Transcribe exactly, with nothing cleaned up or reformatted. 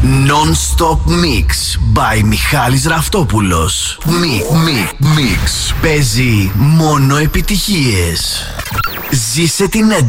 Non-stop mix by Μιχάλης Ραφτόπουλος. Μι, μι, μix. Παίζει μόνο επιτυχίες. Ζήσε την